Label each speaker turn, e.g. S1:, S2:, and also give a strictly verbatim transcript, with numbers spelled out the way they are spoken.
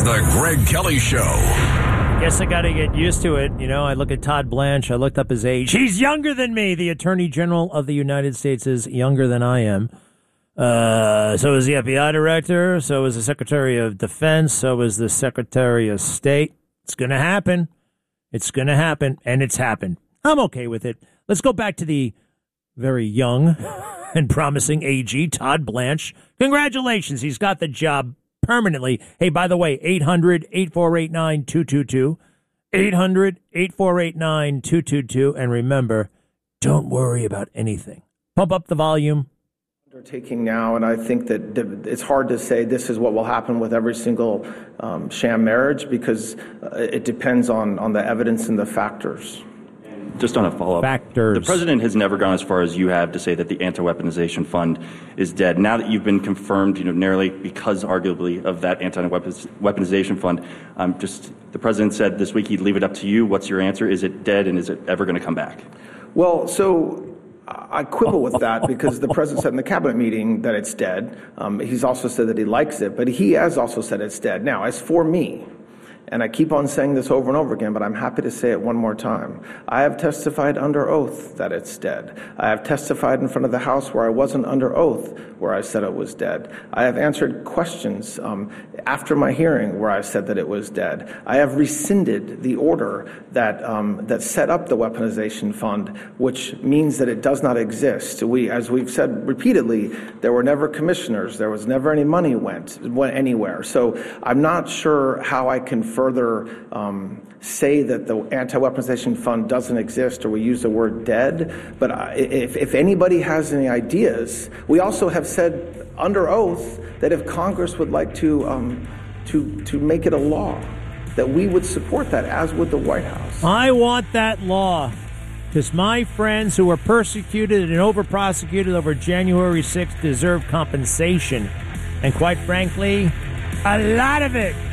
S1: The Greg Kelly Show.
S2: Guess I got to get used to it. You know, I look at Todd Blanche. I looked up his age. He's younger than me. The Attorney General of the United States is younger than I am. Uh, so is the F B I Director. So is the Secretary of Defense. So is the Secretary of State. It's going to happen. It's going to happen. And it's happened. I'm okay with it. Let's go back to the very young and promising A G, Todd Blanche. Congratulations. He's got the job permanently. Hey, by the way, eight hundred, eight four eight nine, two two two. eight hundred, eight four eight nine, two two two. And remember, don't worry about anything. Pump up the volume.
S3: Undertaking now, and I think that it's hard to say this is what will happen with every single um, sham marriage because uh, it depends on, on the evidence and the factors.
S4: Just on a follow-up,
S2: Factors.
S4: The president has never gone as far as you have to say that the anti-weaponization fund is dead. Now that you've been confirmed, you know, narrowly because arguably of that anti-weaponization fund, um, just the president said this week he'd leave it up to you. What's your answer? Is it dead, and is it ever going to come back?
S3: Well, so I quibble with that because the president said in the cabinet meeting that it's dead. Um, he's also said that he likes it, but he has also said it's dead. Now, as for me, and I keep on saying this over and over again, but I'm happy to say it one more time. I have testified under oath that it's dead. I have testified in front of the House where I wasn't under oath where I said it was dead. I have answered questions um, after my hearing where I said that it was dead. I have rescinded the order that um, that set up the weaponization fund, which means that it does not exist. We, as we've said repeatedly, there were never commissioners. There was never any money went, went anywhere. So I'm not sure how I can further um, say that the anti-weaponization fund doesn't exist or we use the word dead. But if, if anybody has any ideas, we also have said under oath that if Congress would like to um, to to make it a law, that we would support that, as would the White House.
S2: I want that law because my friends who were persecuted and over-prosecuted over January sixth deserve compensation. And quite frankly, a lot of it.